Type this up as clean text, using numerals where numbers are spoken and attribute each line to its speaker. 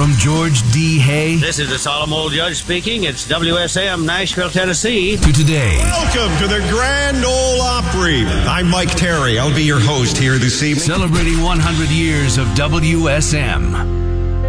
Speaker 1: From George D. Hay.
Speaker 2: This is the solemn old judge speaking. It's WSM, Nashville, Tennessee.
Speaker 1: To today.
Speaker 3: Welcome to the Grand Ole Opry. I'm Mike Terry. I'll be your host here this evening.
Speaker 1: Celebrating 100 years of WSM.